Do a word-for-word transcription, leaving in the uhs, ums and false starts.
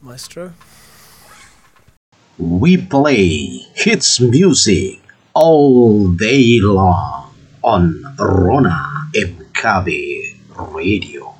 Maestro. We play hits music all day long on Rona M K B Radio.